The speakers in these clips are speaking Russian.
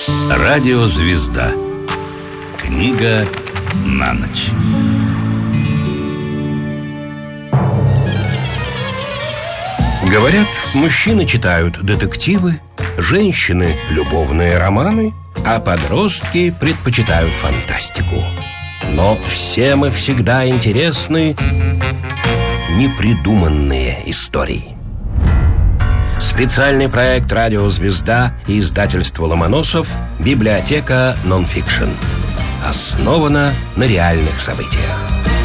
Радиозвезда. Книга на ночь. Говорят, мужчины читают детективы, женщины – любовные романы, а подростки предпочитают фантастику. Но всем и всегда интересны непридуманные истории. Специальный проект «Радиозвезда» и издательство «Ломоносов» «Библиотека нонфикшн». Основана на реальных событиях.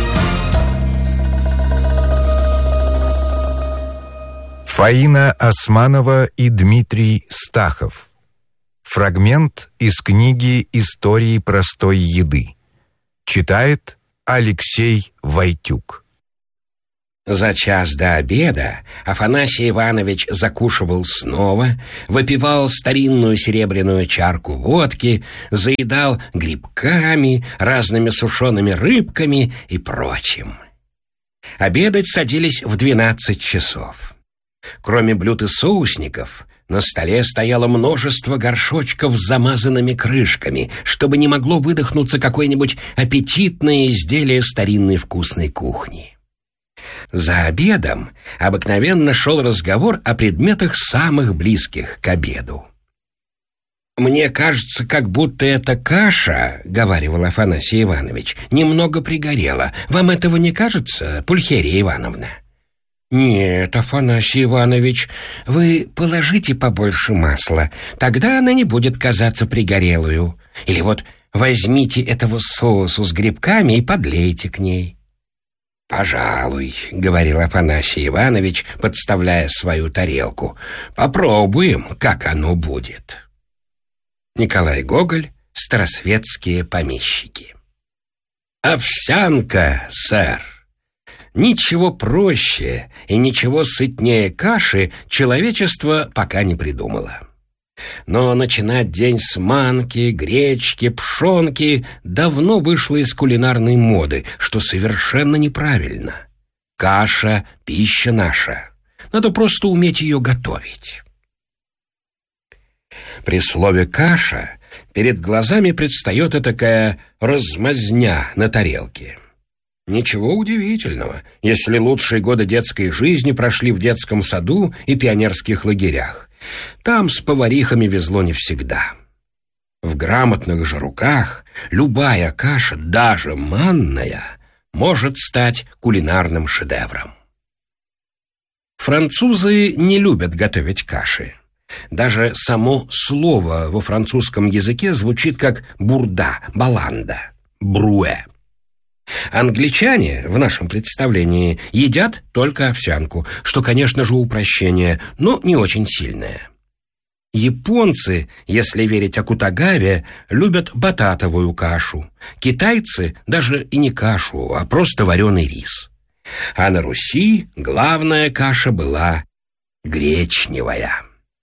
Фаина Османова и Дмитрий Стахов. Фрагмент из книги «Истории простой еды». Читает Алексей Войтюк. За час до обеда Афанасий Иванович закушивал снова, выпивал старинную серебряную чарку водки, заедал грибками, разными сушеными рыбками и прочим. Обедать садились в 12 часов. Кроме блюд и соусников, на столе стояло множество горшочков с замазанными крышками, чтобы не могло выдохнуться какое-нибудь аппетитное изделие старинной вкусной кухни. За обедом обыкновенно шел разговор о предметах самых близких к обеду. «Мне кажется, как будто эта каша, — говаривал Афанасий Иванович, — немного пригорела. Вам этого не кажется, Пульхерия Ивановна?» «Нет, Афанасий Иванович, вы положите побольше масла, тогда она не будет казаться пригорелую. Или вот возьмите этого соусу с грибками и подлейте к ней». «Пожалуй, — говорил Афанасий Иванович, подставляя свою тарелку, — попробуем, как оно будет». Николай Гоголь. Старосветские помещики. «Овсянка, сэр». Ничего проще и ничего сытнее каши человечество пока не придумало. Но начинать день с манки, гречки, пшенки давно вышло из кулинарной моды, что совершенно неправильно. Каша – пища наша. Надо просто уметь ее готовить. При слове «каша» перед глазами предстает такая размазня на тарелке. Ничего удивительного, если лучшие годы детской жизни прошли в детском саду и пионерских лагерях. Там с поварихами везло не всегда. В грамотных же руках любая каша, даже манная, может стать кулинарным шедевром. Французы не любят готовить каши. Даже само слово во французском языке звучит как бурда, баланда, бруэ. Англичане, в нашем представлении, едят только овсянку, что, конечно же, упрощение, но не очень сильное. Японцы, если верить Акутагаве, любят бататовую кашу. Китайцы даже и не кашу, а просто вареный рис. А на Руси главная каша была гречневая.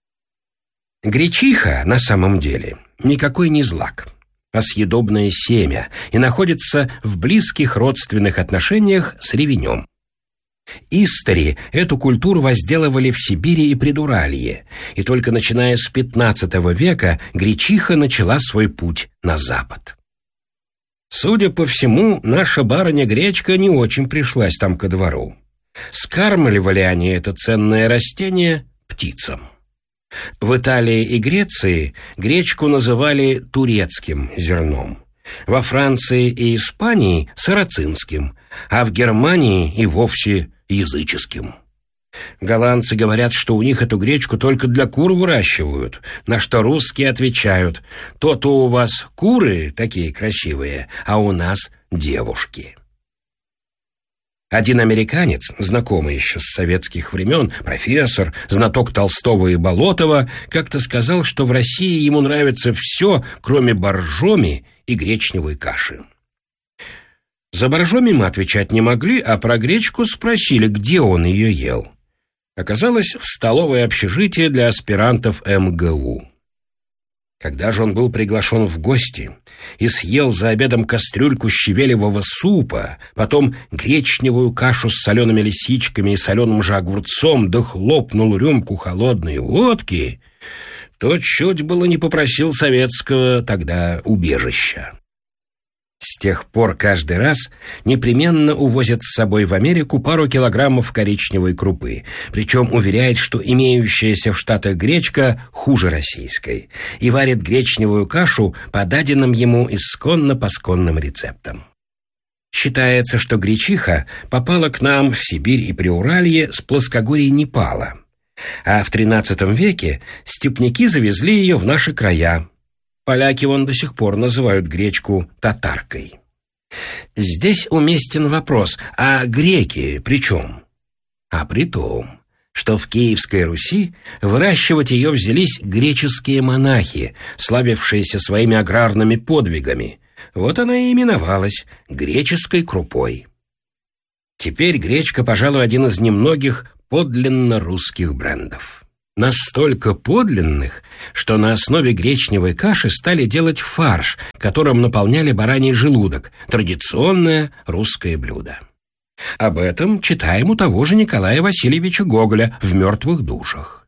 Гречиха, на самом деле, никакой не злак, а съедобное семя, и находится в близких родственных отношениях с ревенем. Истори эту культуру возделывали в Сибири и Придуралье, и только начиная с XV века гречиха начала свой путь на запад. Судя по всему, наша барыня-гречка не очень пришлась там ко двору. Скармливали они это ценное растение птицам. В Италии и Греции гречку называли турецким зерном, во Франции и Испании – сарацинским, а в Германии и вовсе языческим. Голландцы говорят, что у них эту гречку только для кур выращивают, на что русские отвечают: то-то у вас куры такие красивые, а у нас девушки. Один американец, знакомый еще с советских времен, профессор, знаток Толстого и Болотова, как-то сказал, что в России ему нравится все, кроме боржоми и гречневой каши. За боржоми мы отвечать не могли, а про гречку спросили, где он ее ел. Оказалось, в столовое общежитие для аспирантов МГУ. Когда же он был приглашен в гости и съел за обедом кастрюльку щавелевого супа, потом гречневую кашу с солеными лисичками и соленым же огурцом, да хлопнул рюмку холодной водки, Тот чуть было не попросил советского тогда убежища. С тех пор каждый раз непременно увозят с собой в Америку пару килограммов коричневой крупы, причем уверяет, что имеющаяся в Штатах гречка хуже российской, и варит гречневую кашу по даденным ему исконно-посконным рецептам. Считается, что гречиха попала к нам в Сибирь и Приуралье с плоскогорий Непала, а в XIII веке степняки завезли ее в наши края. Поляки вон до сих пор называют гречку татаркой. Здесь уместен вопрос: а греки при чем? А при том, что в Киевской Руси выращивать ее взялись греческие монахи, славившиеся своими аграрными подвигами. Вот она и именовалась греческой крупой. Теперь гречка, пожалуй, один из немногих подлинно русских брендов. Настолько подлинных, что на основе гречневой каши стали делать фарш, которым наполняли бараний желудок, традиционное русское блюдо. Об этом читаем у того же Николая Васильевича Гоголя в «Мертвых душах».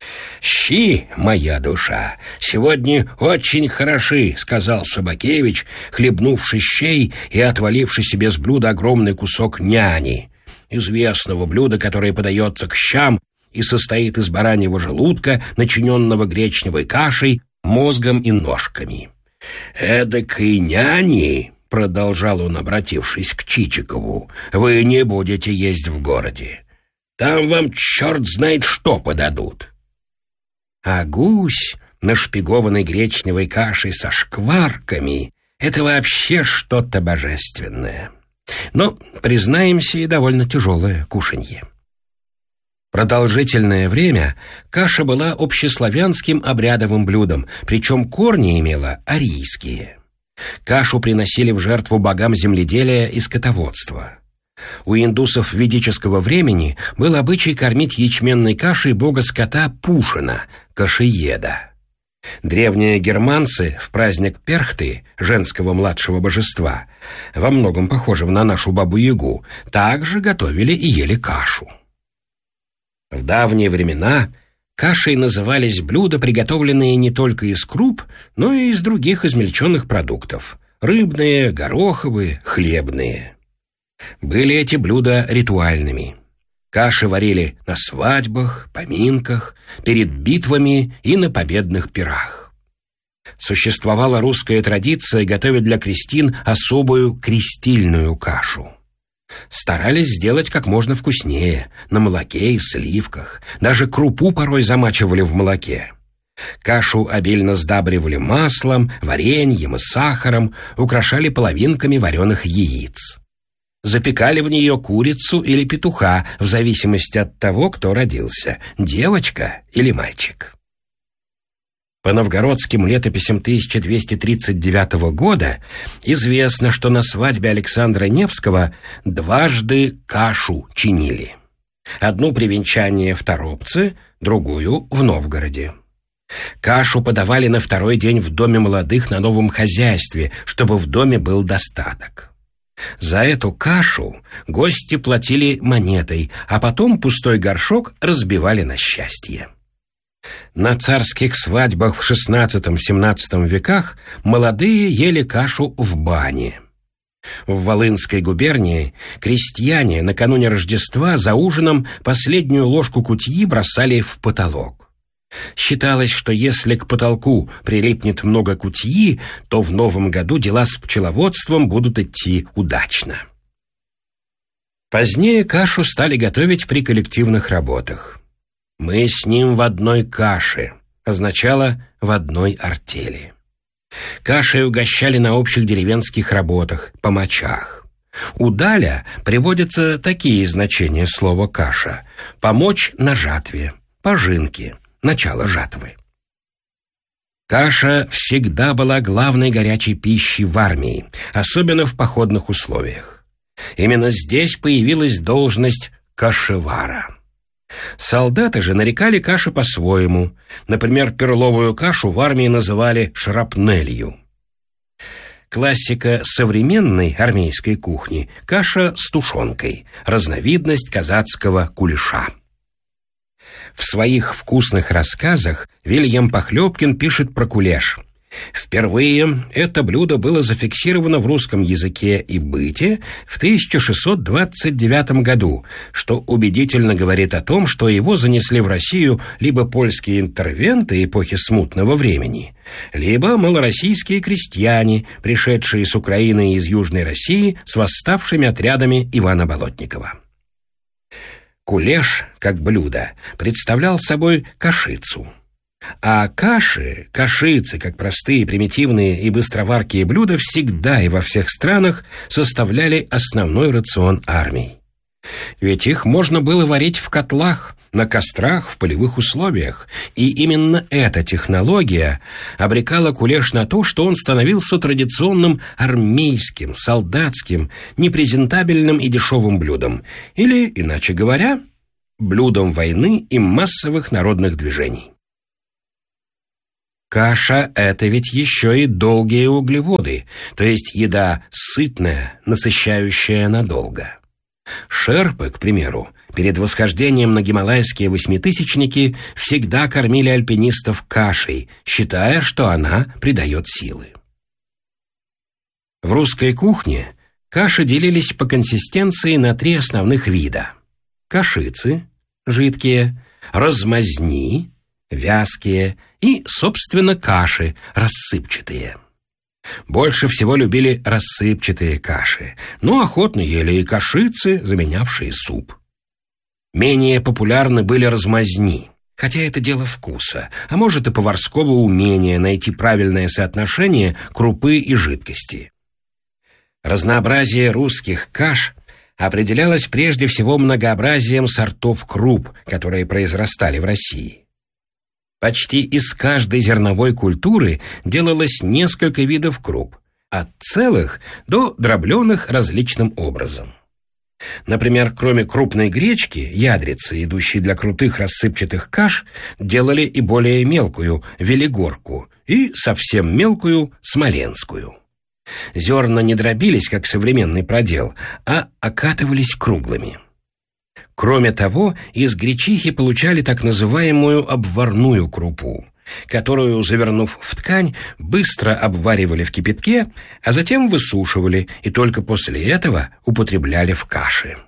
«Щи, моя душа, сегодня очень хороши», — сказал Собакевич, хлебнувши щей и отваливший себе с блюда огромный кусок няни, известного блюда, которое подается к щам и состоит из бараньего желудка, начиненного гречневой кашей, мозгом и ножками. «Эдакой няни», — продолжал он, обратившись к Чичикову, — «вы не будете есть в городе. Там вам черт знает что подадут». А гусь, нашпигованный гречневой кашей со шкварками, — это вообще что-то божественное. Но, признаемся, и довольно тяжелое кушанье. Продолжительное время каша была общеславянским обрядовым блюдом, причем корни имела арийские. Кашу приносили в жертву богам земледелия и скотоводства. У индусов ведического времени был обычай кормить ячменной кашей бога скота Пушина, кашееда. Древние германцы в праздник Перхты, женского младшего божества, во многом похожего на нашу Бабу-Ягу, также готовили и ели кашу. В давние времена кашей назывались блюда, приготовленные не только из круп, но и из других измельченных продуктов – рыбные, гороховые, хлебные. Были эти блюда ритуальными. Каши варили на свадьбах, поминках, перед битвами и на победных пирах. Существовала русская традиция готовить для крестин особую крестильную кашу. Старались сделать как можно вкуснее, на молоке и сливках. Даже крупу порой замачивали в молоке. Кашу обильно сдабривали маслом, вареньем и сахаром, украшали половинками вареных яиц. Запекали в нее курицу или петуха, в зависимости от того, кто родился, девочка или мальчик. По новгородским летописям 1239 года известно, что на свадьбе Александра Невского дважды кашу чинили. Одну при венчании в Торопце, другую в Новгороде. Кашу подавали на второй день в доме молодых на новом хозяйстве, чтобы в доме был достаток. За эту кашу гости платили монетой, а потом пустой горшок разбивали на счастье. На царских свадьбах в XVI-XVII веках молодые ели кашу в бане. В Волынской губернии крестьяне накануне Рождества за ужином последнюю ложку кутьи бросали в потолок. Считалось, что если к потолку прилипнет много кутьи, то в новом году дела с пчеловодством будут идти удачно. Позднее кашу стали готовить при коллективных работах. «Мы с ним в одной каше» означало «в одной артели». Кашей угощали на общих деревенских работах, помочах. У Даля приводятся такие значения слова «каша»: помочь на жатве, пожинки, начало жатвы. Каша всегда была главной горячей пищей в армии, особенно в походных условиях. Именно здесь появилась должность кашевара. Солдаты же нарекали каши по-своему. Например, перловую кашу в армии называли шрапнелью. Классика современной армейской кухни – каша с тушенкой, разновидность казацкого кулеша. В своих вкусных рассказах Вильям Похлебкин пишет про кулеш. Впервые это блюдо было зафиксировано в русском языке и быте в 1629 году, что убедительно говорит о том, что его занесли в Россию либо польские интервенты эпохи смутного времени, либо малороссийские крестьяне, пришедшие с Украины и из Южной России с восставшими отрядами Ивана Болотникова. Кулеш, как блюдо, представлял собой кашицу. А кашицы, как простые, примитивные и быстроваркие блюда, всегда и во всех странах составляли основной рацион армий. Ведь их можно было варить в котлах, на кострах, в полевых условиях. И именно эта технология обрекала кулеш на то, что он становился традиционным армейским, солдатским, непрезентабельным и дешевым блюдом. Или, иначе говоря, блюдом войны и массовых народных движений. Каша – это ведь еще и долгие углеводы, то есть еда сытная, насыщающая надолго. Шерпы, к примеру, перед восхождением на гималайские восьмитысячники всегда кормили альпинистов кашей, считая, что она придает силы. В русской кухне каши делились по консистенции на 3 основных вида: кашицы – жидкие, размазни – вязкие и, собственно, каши рассыпчатые. Больше всего любили рассыпчатые каши, но охотно ели и кашицы, заменявшие суп. Менее популярны были размазни, хотя это дело вкуса, а может и поварского умения найти правильное соотношение крупы и жидкости. Разнообразие русских каш определялось прежде всего многообразием сортов круп, которые произрастали в России. Почти из каждой зерновой культуры делалось несколько видов круп, от целых до дробленых различным образом. Например, кроме крупной гречки, ядрицы, идущей для крутых рассыпчатых каш, делали и более мелкую велигорку и совсем мелкую смоленскую. Зерна не дробились, как современный продел, а окатывались круглыми. Кроме того, из гречихи получали так называемую обварную крупу, которую, завернув в ткань, быстро обваривали в кипятке, а затем высушивали и только после этого употребляли в каше.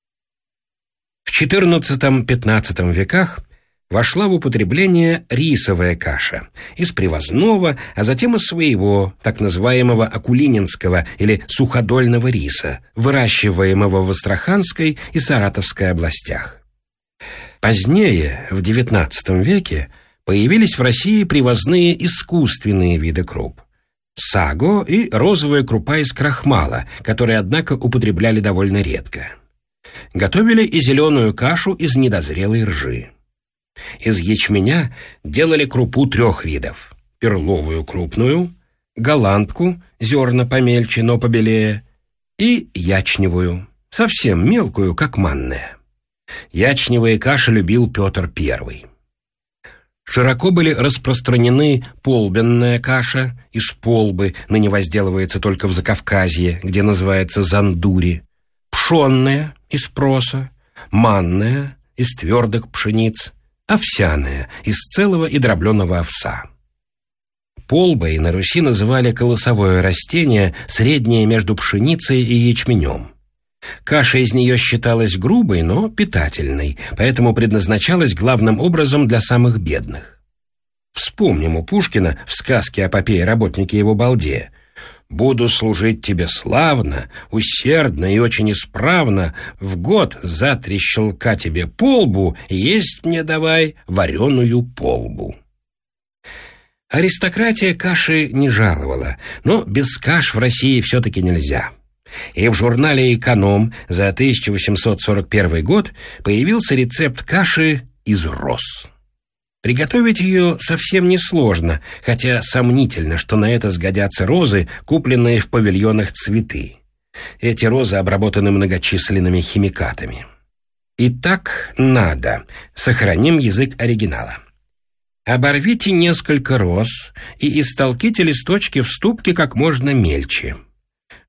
В XIV-XV веках вошла в употребление рисовая каша из привозного, а затем из своего, так называемого акулининского или суходольного риса, выращиваемого в Астраханской и Саратовской областях. Позднее, в XIX веке, появились в России привозные искусственные виды круп – саго и розовая крупа из крахмала, которые, однако, употребляли довольно редко. Готовили и зеленую кашу из недозрелой ржи. Из ячменя делали крупу 3 видов – перловую крупную, голландку, зерна помельче, но побелее, и ячневую, совсем мелкую, как манная. Ячневые каши любил Петр I. Широко были распространены полбенная каша из полбы, ныне возделывается только в Закавказье, где называется зандури, пшенная из проса, манная из твердых пшениц, овсяная из целого и дробленого овса. Полбой на Руси называли колосовое растение, среднее между пшеницей и ячменем. Каша из нее считалась грубой, но питательной, поэтому предназначалась главным образом для самых бедных. Вспомним у Пушкина в сказке о попе и работнике его балде: «Буду служить тебе славно, усердно и очень исправно, в год за 3 щелка тебе полбу, есть мне давай вареную полбу». Аристократия каши не жаловала, но без каш в России все-таки нельзя. И в журнале «Эконом» за 1841 год появился рецепт каши из роз. Приготовить ее совсем несложно, хотя сомнительно, что на это сгодятся розы, купленные в павильонах цветы. Эти розы обработаны многочисленными химикатами. Итак, надо. Сохраним язык оригинала. Оборвите несколько роз и истолките листочки в ступке как можно мельче.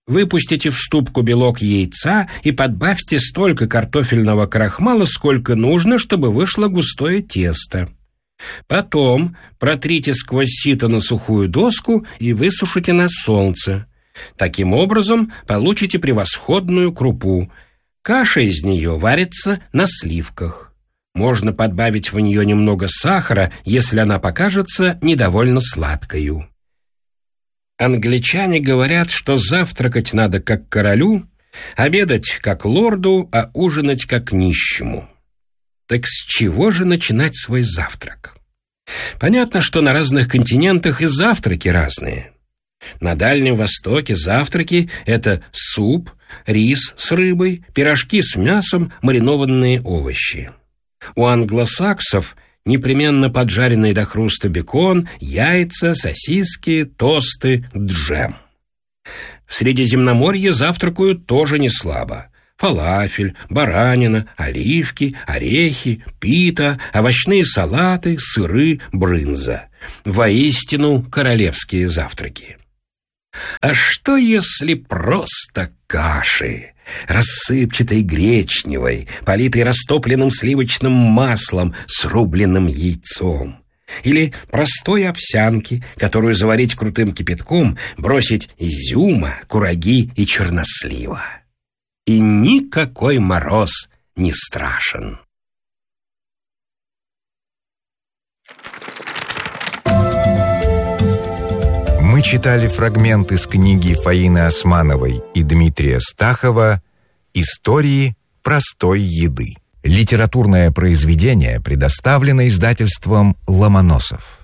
Выпустите в ступку белок яйца и подбавьте столько картофельного крахмала, сколько нужно, чтобы вышло густое тесто. Потом протрите сквозь сито на сухую доску и высушите на солнце. Таким образом получите превосходную крупу. Каша из нее варится на сливках. Можно подбавить в нее немного сахара, если она покажется недовольно сладкою. Англичане говорят, что завтракать надо как королю, обедать как лорду, а ужинать как нищему. Так с чего же начинать свой завтрак? Понятно, что на разных континентах и завтраки разные. На Дальнем Востоке завтраки – это суп, рис с рыбой, пирожки с мясом, маринованные овощи. У англосаксов непременно поджаренный до хруста бекон, яйца, сосиски, тосты, джем. В Средиземноморье завтракают тоже не слабо. Фалафель, баранина, оливки, орехи, пита, овощные салаты, сыры, брынза. Воистину королевские завтраки. А что если просто каши? Рассыпчатой гречневой, политой растопленным сливочным маслом с рубленным яйцом. Или простой овсянки, которую заварить крутым кипятком, бросить изюма, кураги и чернослива. И никакой мороз не страшен. Мы читали фрагмент из книги Фаины Османовой и Дмитрия Стахова «Истории простой еды». Литературное произведение предоставлено издательством «Ломоносов».